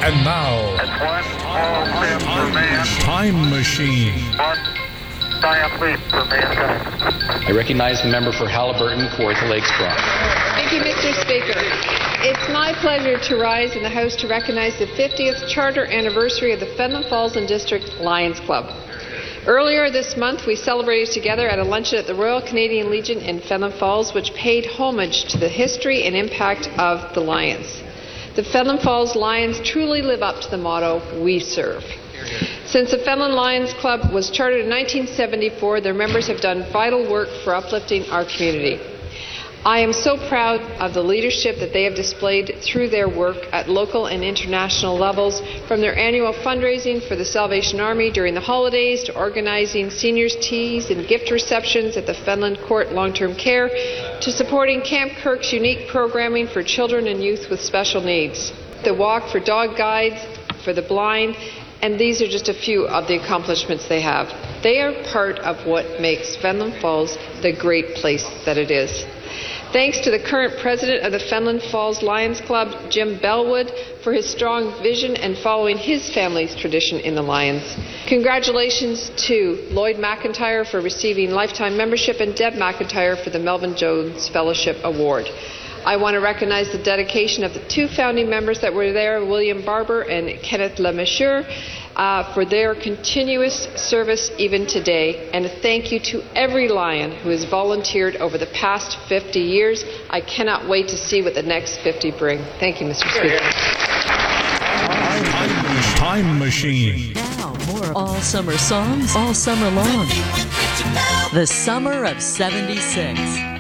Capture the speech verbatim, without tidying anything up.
And now, That's one small step for man, Time Machine. one giant leap for mankind. I recognize the member for Halliburton, Kawartha Lakes Brock. Thank you, Mister Speaker. It's my pleasure to rise in the House to recognize the fiftieth charter anniversary of the Fenelon Falls and District Lions Club. Earlier this month, we celebrated together at a luncheon at the Royal Canadian Legion in Fenelon Falls, which paid homage to the history and impact of the Lions. The Fenelon Falls Lions truly live up to the motto, "We serve." Since the Fenelon Lions Club was chartered in nineteen seventy-four, their members have done vital work for uplifting our community. I am so proud of the leadership that they have displayed through their work at local and international levels, from their annual fundraising for the Salvation Army during the holidays to organizing seniors' teas and gift receptions at the Fenelon Court Long-Term Care, to supporting Camp Kirk's unique programming for children and youth with special needs, the Walk for Dog Guides for the blind, and these are just a few of the accomplishments they have. They are part of what makes Fenelon Falls the great place that it is. Thanks to the current president of the Fenelon Falls Lions Club, Jim Bellwood, for his strong vision and following his family's tradition in the Lions. Congratulations to Lloyd McIntyre for receiving lifetime membership and Deb McIntyre for the Melvin Jones Fellowship Award. I want to recognize the dedication of the two founding members that were there, William Barber and Kenneth Lemessurier, uh, for their continuous service even today. And a thank you to every Lion who has volunteered over the past fifty years. I cannot wait to see what the next fifty bring. Thank you, Mister Speaker. Time Machine. Now, more all summer songs all summer long. The Summer of seventy-six.